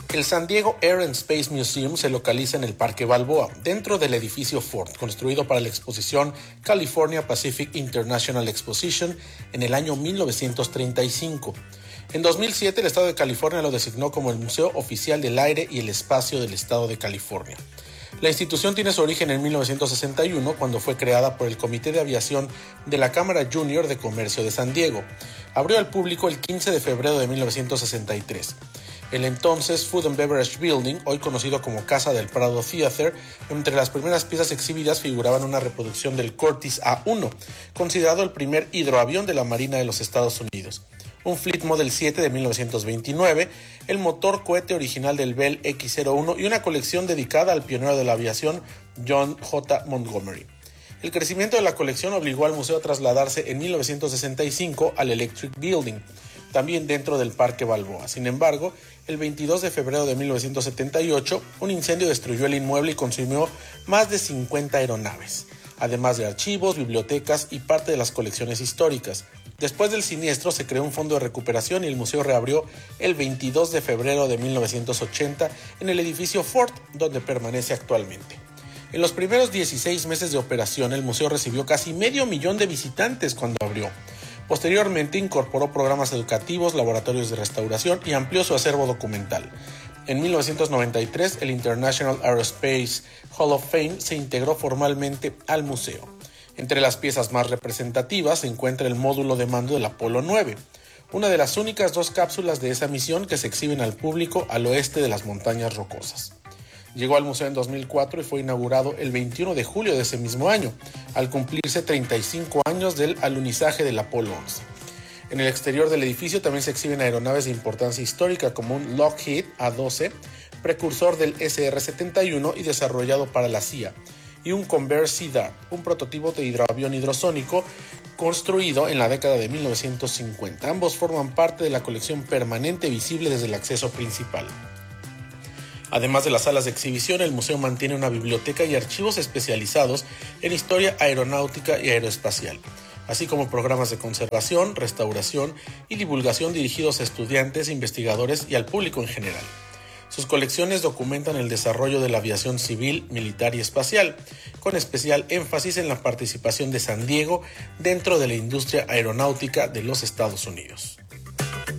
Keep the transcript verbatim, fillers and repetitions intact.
El San Diego Air and Space Museum se localiza en el Parque Balboa, dentro del edificio Ford, construido para la exposición California Pacific International Exposition en el año mil novecientos treinta y cinco. En dos mil siete, el estado de California lo designó como el Museo Oficial del Aire y el Espacio del estado de California. La institución tiene su origen en mil novecientos sesenta y uno, cuando fue creada por el Comité de Aviación de la Cámara Junior de Comercio de San Diego. Abrió al público el quince de febrero de mil novecientos sesenta y tres. El entonces Food and Beverage Building, hoy conocido como Casa del Prado Theater, entre las primeras piezas exhibidas figuraban una reproducción del Curtiss A uno, considerado el primer hidroavión de la Marina de los Estados Unidos, un Fleet Model siete de mil novecientos veintinueve, el motor cohete original del Bell X cero uno y una colección dedicada al pionero de la aviación John J. Montgomery. El crecimiento de la colección obligó al museo a trasladarse en mil novecientos sesenta y cinco al Electric Building, también dentro del Parque Balboa. Sin embargo, el veintidós de febrero de mil novecientos setenta y ocho, un incendio destruyó el inmueble y consumió más de cincuenta aeronaves, además de archivos, bibliotecas y parte de las colecciones históricas. Después del siniestro se creó un fondo de recuperación y el museo reabrió el veintidós de febrero de mil novecientos ochenta en el edificio Ford, donde permanece actualmente. En los primeros dieciséis meses de operación, el museo recibió casi medio millón de visitantes cuando abrió. Posteriormente incorporó programas educativos, laboratorios de restauración y amplió su acervo documental. En mil novecientos noventa y tres, el International Aerospace Hall of Fame se integró formalmente al museo. Entre las piezas más representativas se encuentra el módulo de mando del Apolo nueve, una de las únicas dos cápsulas de esa misión que se exhiben al público al oeste de las Montañas Rocosas. Llegó al museo en dos mil cuatro y fue inaugurado el veintiuno de julio de ese mismo año, al cumplirse treinta y cinco años del alunizaje del Apolo once. En el exterior del edificio también se exhiben aeronaves de importancia histórica como un Lockheed A doce, precursor del S R setenta y uno y desarrollado para la C I A, y un Convair Sea Dart, un prototipo de hidroavión hidrosónico construido en la década de mil novecientos cincuenta. Ambos forman parte de la colección permanente visible desde el acceso principal. Además de las salas de exhibición, el museo mantiene una biblioteca y archivos especializados en historia aeronáutica y aeroespacial, así como programas de conservación, restauración y divulgación dirigidos a estudiantes, investigadores y al público en general. Sus colecciones documentan el desarrollo de la aviación civil, militar y espacial, con especial énfasis en la participación de San Diego dentro de la industria aeronáutica de los Estados Unidos.